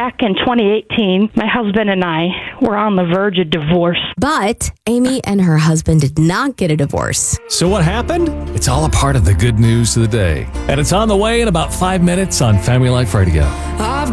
back in 2018, my husband and I were on the verge of divorce. But Amy and her husband did not get a divorce. So what happened? It's all a part of the good news of the day. And it's on the way in about 5 minutes on Family Life Radio. I've